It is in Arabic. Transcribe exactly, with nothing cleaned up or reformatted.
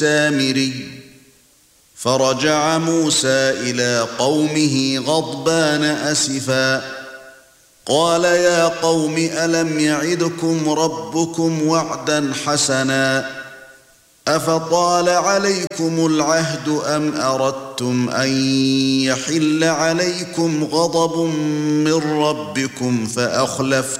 السامري. فرجع موسى إلى قومه غضبان أسفا قال يا قوم ألم يعدكم ربكم وعدا حسنا أفطال عليكم العهد أم أردتم أن يحل عليكم غضب من ربكم فأخلفتم